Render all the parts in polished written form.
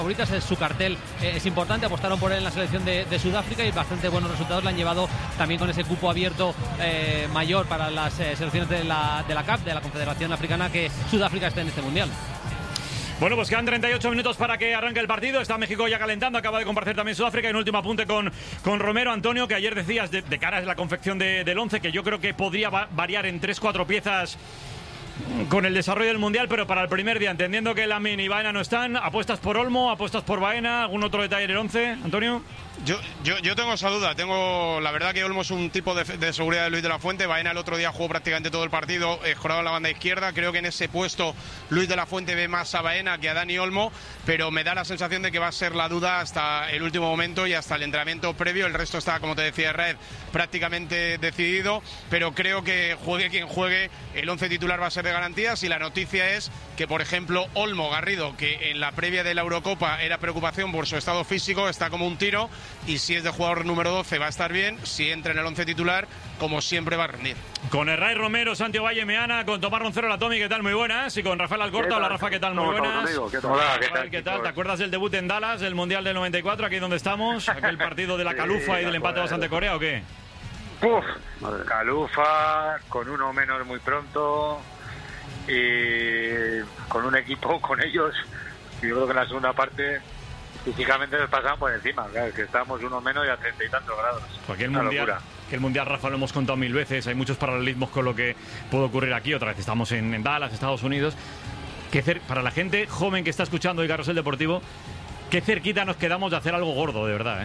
favoritas, es su cartel, es importante, apostaron por él en la selección de Sudáfrica y bastante buenos resultados le han llevado también con ese cupo abierto mayor para las selecciones de la CAF, de la Confederación Africana, que Sudáfrica esté en este Mundial. Bueno, pues quedan 38 minutos para que arranque el partido. Está México ya calentando, acaba de comparecer también Sudáfrica. Y un último apunte con Romero. Antonio, que ayer decías de cara a la confección del 11, que yo creo que podría variar en 3-4 piezas con el desarrollo del Mundial, pero para el primer día, entendiendo que Lamin y Baena no están, ¿apuestas por Olmo, apuestas por Baena? ¿Algún otro detalle en el 11, Antonio? Yo tengo esa duda. La verdad que Olmo es un tipo de seguridad de Luis de la Fuente. Baena el otro día jugó prácticamente todo el partido jugado en la banda izquierda. Creo que en ese puesto Luis de la Fuente ve más a Baena que a Dani Olmo, pero me da la sensación de que va a ser la duda hasta el último momento y hasta el entrenamiento previo. El resto está, como te decía Raed, prácticamente decidido, pero creo que juegue quien juegue, el 11 titular va a ser de garantías. Y la noticia es que, por ejemplo, Olmo Garrido, que en la previa de la Eurocopa era preocupación por su estado físico, está como un tiro. Y si es de jugador número 12 va a estar bien, si entra en el 11 titular, como siempre va a rendir. Con Herray Romero, Santiago Valle Meana, con Tomás Roncero, la Tomi, ¿qué tal? Muy buenas. Y con Rafael Alcorta, hola Rafa, ¿qué tal? Muy buenas. ¿Qué tal? ¿Te acuerdas del debut en Dallas, del Mundial del 94, aquí donde estamos? Aquel partido de la Calufa y del empate ante Corea, ¿o qué? Calufa, con uno menos muy pronto y con un equipo, con ellos, yo creo que en la segunda parte físicamente nos pasaban por encima, claro, que estábamos uno menos y a 30 y tantos grados. Porque el mundial, Rafa, lo hemos contado 1000 veces, hay muchos paralelismos con lo que puede ocurrir aquí. Otra vez estamos en Dallas, Estados Unidos. Para la gente joven que está escuchando el Carrusel Deportivo, qué cerquita nos quedamos de hacer algo gordo, de verdad, ¿eh?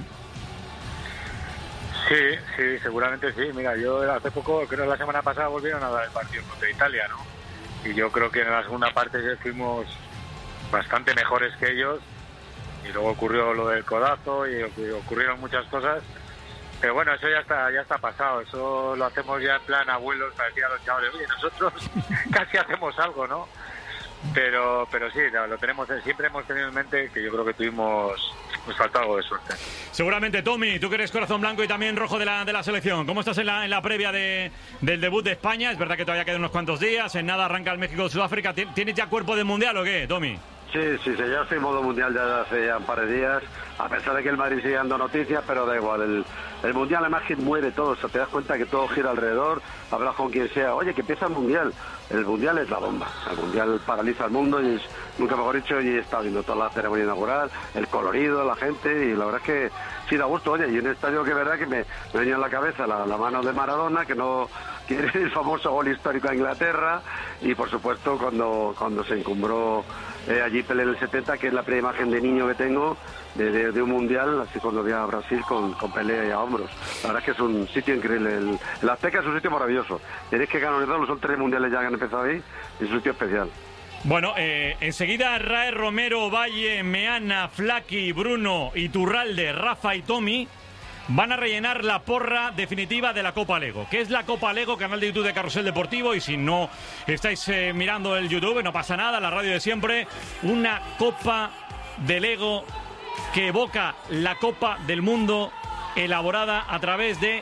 Sí, seguramente sí. Mira, yo hace poco, creo que la semana pasada volvieron a dar el partido contra Italia, ¿no? Y yo creo que en la segunda parte fuimos bastante mejores que ellos. Y luego ocurrió lo del codazo y ocurrieron muchas cosas. Pero bueno, eso ya está pasado. Eso lo hacemos ya en plan abuelos para decir a los chavales, oye, nosotros casi hacemos algo, ¿no? Pero sí, lo tenemos, siempre hemos tenido en mente que yo creo que nos faltó algo de suerte. Seguramente, Tommy, tú que eres corazón blanco y también rojo de la selección. ¿Cómo estás en la previa del debut de España? Es verdad que todavía quedan unos cuantos días. En nada arranca el México-Sudáfrica. ¿Tienes ya cuerpo de mundial o qué, Tommy? Sí, ya estoy en modo mundial ya hace ya un par de días, a pesar de que el Madrid sigue dando noticias, pero da igual, el mundial además que mueve todo, o sea, te das cuenta que todo gira alrededor, hablas con quien sea, oye, que empieza el mundial es la bomba, el mundial paraliza el mundo y nunca mejor dicho, y he estado viendo toda la ceremonia inaugural, el colorido, la gente, y la verdad es que sí da gusto, oye, y un estadio que es verdad que me venía en la cabeza la mano de Maradona, que quiere el famoso gol histórico a Inglaterra, y por supuesto cuando se encumbró allí Pelé en el 70, que es la primera imagen de niño que tengo de un mundial, así cuando vi a Brasil con Pelé a hombros. La verdad es que es un sitio increíble. El Azteca es un sitio maravilloso. Tenéis que canonizarlo, son 3 mundiales ya que han empezado ahí, y es un sitio especial. Bueno, enseguida Rae, Romero, Valle, Meana, Flaqui, Bruno, Iturralde, Rafa y Tommy van a rellenar la porra definitiva de la Copa Lego. ¿Qué es la Copa Lego? Canal de YouTube de Carrusel Deportivo. Y si no estáis mirando el YouTube, no pasa nada, la radio de siempre. Una Copa de Lego que evoca la Copa del Mundo, elaborada a través de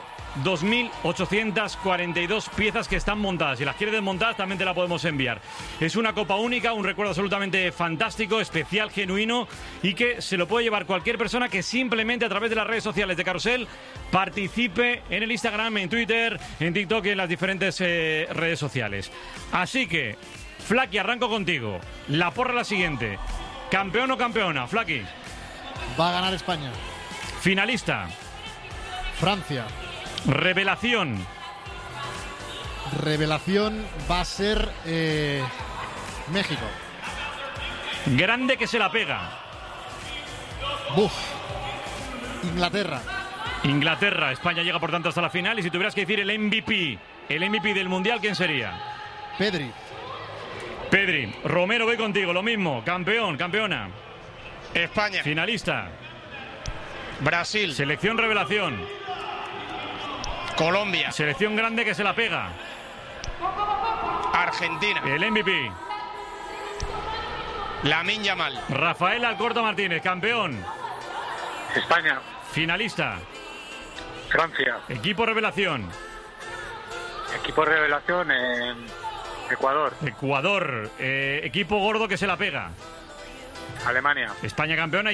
2.842 piezas que están montadas. Si las quieres desmontar, también te la podemos enviar. Es una copa única, un recuerdo absolutamente fantástico, especial, genuino, y que se lo puede llevar cualquier persona que simplemente a través de las redes sociales de Carrusel participe en el Instagram, en Twitter, en TikTok y en las diferentes redes sociales. Así que, Flaqui, arranco contigo. La porra es la siguiente. ¿Campeón o campeona, Flaqui? Va a ganar España. Finalista. Francia. Revelación. Revelación va a ser México. Grande que se la pega. Inglaterra. Inglaterra. España llega por tanto hasta la final. Y si tuvieras que decir el MVP del Mundial, ¿quién sería? Pedri. Romero, voy contigo, lo mismo. Campeón, campeona. España. Finalista. Brasil. Selección revelación. Colombia. Selección grande que se la pega. Argentina. El MVP. Lamine Yamal. Rafael Alcorta Martínez, campeón. España. Finalista. Francia. Equipo revelación. Equipo revelación en Ecuador. Equipo gordo que se la pega. Alemania. España campeona.